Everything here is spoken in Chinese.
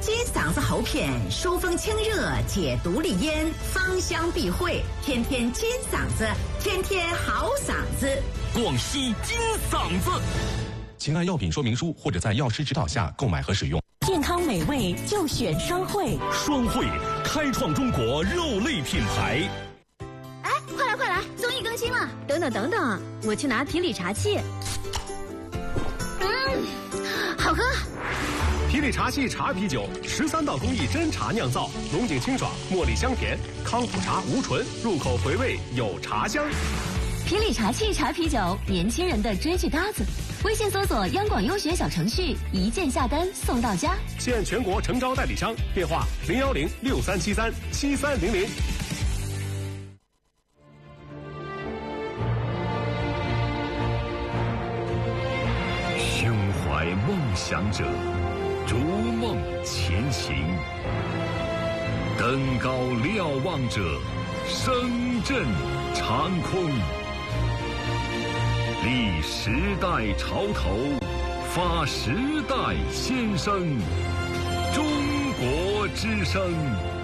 金嗓子喉片，疏风清热，解毒利咽，芳香避秽，天天金嗓子，天天好嗓子。 广西金嗓子，请按药品说明书或者在药师指导下购买和使用。 健康美味就选双汇， 双汇开创中国肉类品牌。 哎，快来，综艺更新了！等等，我去拿皮里茶器。好喝。 皮里茶器茶啤酒，13道工艺真茶酿造，浓井清爽，茉莉香甜，康普茶无醇，入口回味有茶香。 皮里茶器茶啤酒，年轻人的追剧搭子。微信搜索央广优选小程序，一键下单送到家。 现全国诚招代理商，电话01063737300。 胸怀梦想者，逐梦前行；登高瞭望者，声震长空。立时代潮头，发时代先声。中国之声。